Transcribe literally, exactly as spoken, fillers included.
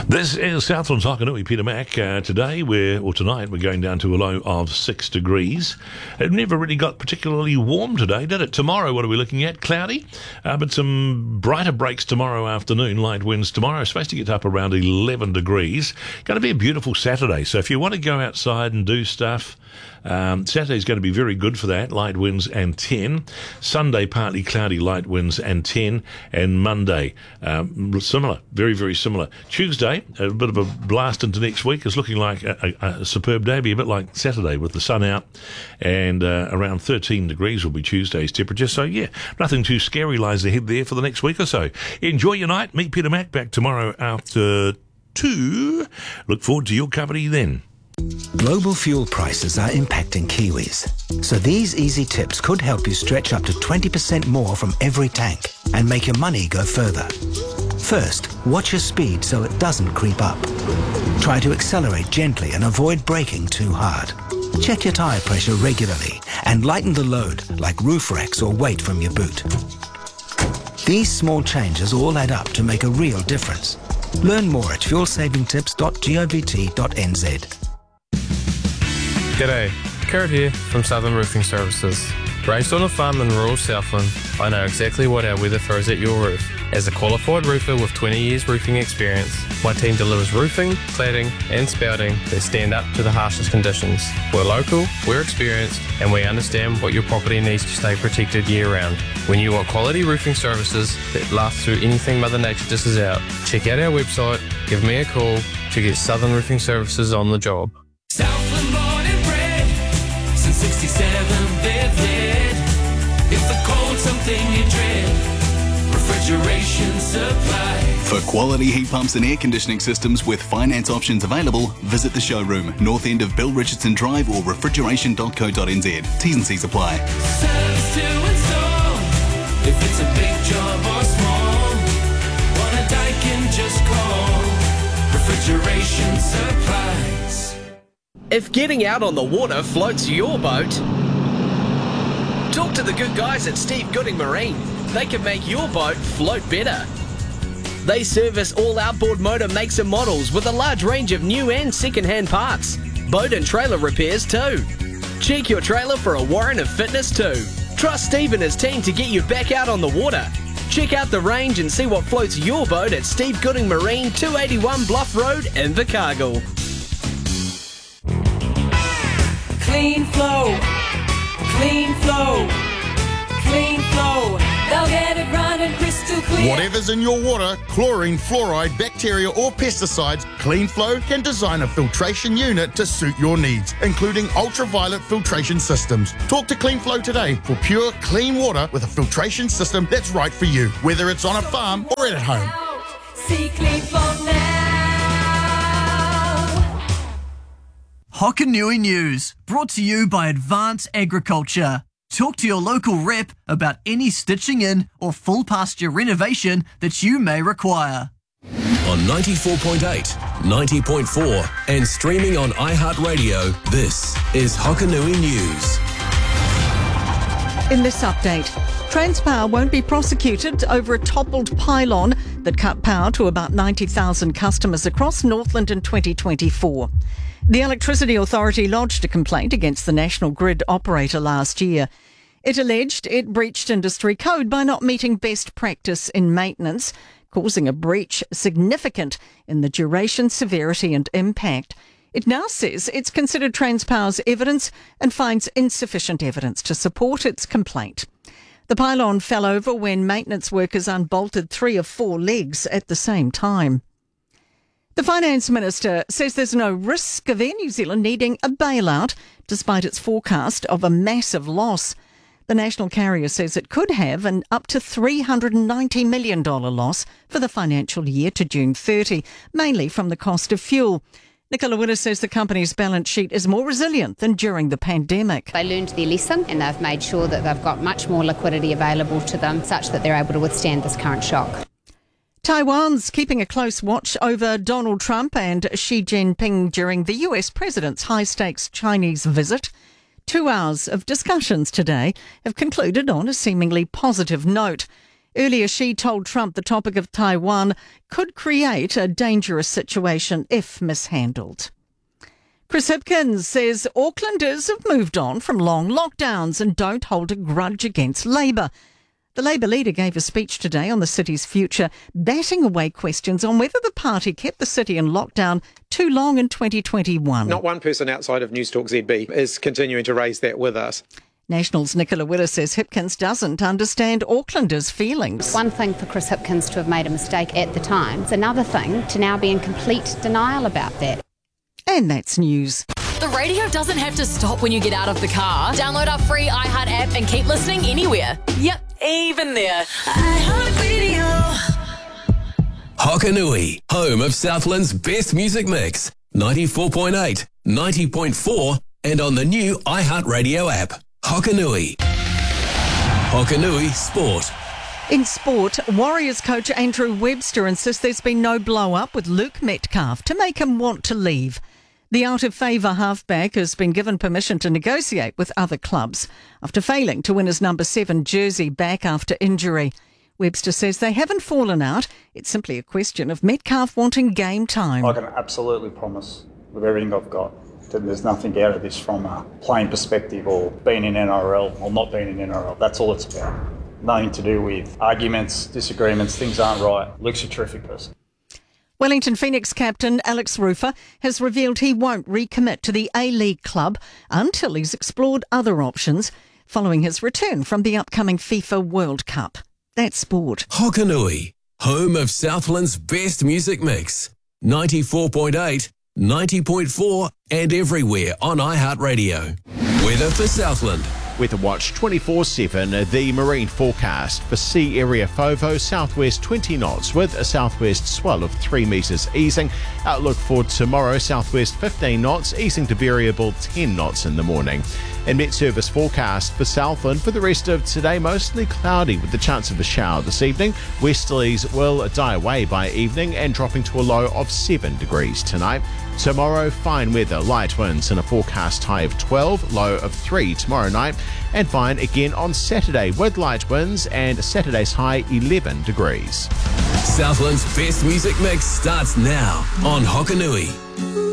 This is Southland's Hokanui, Peter Mac. Uh, today, we're, or tonight, we're going down to a low of six degrees. It never really got particularly warm today, did it? Tomorrow, what are we looking at? Cloudy, uh, but some brighter breaks tomorrow afternoon. Light winds tomorrow. Supposed to get up around eleven degrees. Going to be a beautiful Saturday. So if you want to go outside and do stuff, um, Saturday's going to be very good for that. Light winds and ten. Sunday, partly cloudy, light winds and ten. And Monday, um, similar, very, very similar. Tuesday, a bit of a blast into next week. It's looking like a, a, a superb day, be a bit like Saturday with the sun out, and uh, around thirteen degrees will be Tuesday's temperature. So yeah, nothing too scary lies ahead there for the next week or so. Enjoy your night. Meet Peter Mac back tomorrow after two. Look forward to your company then. Global fuel prices are impacting Kiwis, so these easy tips could help you stretch up to twenty percent more from every tank and make your money go further. First, watch your speed so it doesn't creep up. Try to accelerate gently and avoid braking too hard. Check your tyre pressure regularly and lighten the load, like roof racks or weight from your boot. These small changes all add up to make a real difference. Learn more at fuel saving tips dot govt dot n z. G'day, Kurt here from Southern Roofing Services. Raised on a farm in rural Southland, I know exactly what our weather throws at your roof. As a qualified roofer with twenty years roofing experience, my team delivers roofing, cladding and spouting that stand up to the harshest conditions. We're local, we're experienced, and we understand what your property needs to stay protected year round. When you want quality roofing services that last through anything Mother Nature dishes out, check out our website, give me a call to get Southern Roofing Services on the job. Southland born and bred, since sixty-seven they've led. If the cold's something you dread, Refrigeration Supply. For quality heat pumps and air conditioning systems with finance options available, visit the showroom, north end of Bill Richardson Drive or refrigeration dot co dot n z. T's and C's apply. Service to install, if it's a big job or small. Want a Daikin, just call Refrigeration Supplies. If getting out on the water floats your boat, talk to the good guys at Steve Gooding Marine. They can make your boat float better. They service all outboard motor makes and models with a large range of new and second-hand parts. Boat and trailer repairs too. Check your trailer for a warrant of fitness too. Trust Steve and his team to get you back out on the water. Check out the range and see what floats your boat at Steve Gooding Marine, two eighty-one Bluff Road in Invercargill. Clean flow, clean flow, clean flow. They'll get it running crystal clear. Whatever's in your water, chlorine, fluoride, bacteria or pesticides, CleanFlow can design a filtration unit to suit your needs, including ultraviolet filtration systems. Talk to CleanFlow today for pure, clean water with a filtration system that's right for you, whether it's on a farm or at home. See CleanFlow now. Hokanui News, brought to you by Advance Agriculture. Talk to your local rep about any stitching in or full pasture renovation that you may require. On ninety-four point eight, ninety point four and streaming on iHeartRadio, this is Hokanui News. In this update, Transpower won't be prosecuted over a toppled pylon that cut power to about ninety thousand customers across Northland in twenty twenty-four. The Electricity Authority lodged a complaint against the National Grid operator last year. It alleged it breached industry code by not meeting best practice in maintenance, causing a breach significant in the duration, severity and impact. It now says it's considered Transpower's evidence and finds insufficient evidence to support its complaint. The pylon fell over when maintenance workers unbolted three of four legs at the same time. The Finance Minister says there's no risk of Air New Zealand needing a bailout, despite its forecast of a massive loss. The national carrier says it could have an up to three hundred ninety million dollars loss for the financial year to June thirtieth, mainly from the cost of fuel. Nicola Witter says the company's balance sheet is more resilient than during the pandemic. They learned their lesson and they've made sure that they've got much more liquidity available to them such that they're able to withstand this current shock. Taiwan's keeping a close watch over Donald Trump and Xi Jinping during the U S president's high-stakes Chinese visit. Two hours of discussions today have concluded on a seemingly positive note. Earlier, she told Trump the topic of Taiwan could create a dangerous situation if mishandled. Chris Hipkins says Aucklanders have moved on from long lockdowns and don't hold a grudge against Labour. The Labour leader gave a speech today on the city's future, batting away questions on whether the party kept the city in lockdown too long in twenty twenty-one. Not one person outside of Newstalk Z B is continuing to raise that with us. National's Nicola Willer says Hipkins doesn't understand Aucklanders' feelings. One thing for Chris Hipkins to have made a mistake at the time. It's another thing to now be in complete denial about that. And that's news. The radio doesn't have to stop when you get out of the car. Download our free iHeart app and keep listening anywhere. Yep, even there. iHeart Radio. Hokanui, home of Southland's best music mix. ninety-four point eight, ninety point four, and on the new iHeart Radio app. Hokanui. Hokanui Sport. In sport, Warriors coach Andrew Webster insists there's been no blow-up with Luke Metcalf to make him want to leave. The out-of-favour halfback has been given permission to negotiate with other clubs after failing to win his number seven jersey back after injury. Webster says they haven't fallen out. It's simply a question of Metcalf wanting game time. I can absolutely promise with everything I've got that there's nothing out of this from a playing perspective or being in N R L or not being in N R L. That's all it's about. Nothing to do with arguments, disagreements, things aren't right. Luke's a terrific person. Wellington Phoenix captain Alex Rufer has revealed he won't recommit to the A-League club until he's explored other options following his return from the upcoming FIFA World Cup. That's sport. Hokanui, home of Southland's best music mix. ninety-four point eight, ninety point four, and everywhere on iHeart Radio. Weather for Southland. Weather Watch twenty-four seven, the marine forecast for sea area FOVO, southwest twenty knots with a southwest swell of three metres easing. Outlook for tomorrow, southwest fifteen knots, easing to variable ten knots in the morning. And Met Service forecast for Southland for the rest of today, mostly cloudy with the chance of a shower this evening. Westerlies will die away by evening and dropping to a low of seven degrees tonight. Tomorrow, fine weather, light winds and a forecast high of twelve, low of three tomorrow night. And fine again on Saturday with light winds and Saturday's high eleven degrees. Southland's best music mix starts now on Hokanui.